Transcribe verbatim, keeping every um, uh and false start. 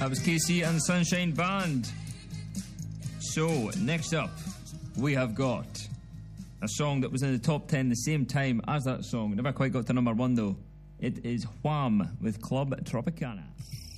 That was K C and the Sunshine Band. So, next up, we have got a song that was in the top ten the same time as that song. Never quite got to number one, though. It is Wham with Club Tropicana.